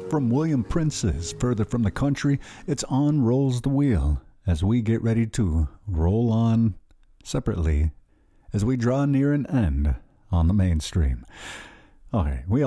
From William Prince's Further from the Country, it's On Rolls the Wheel as we get ready to roll on separately as we draw near an end on the mainstream. Okay, we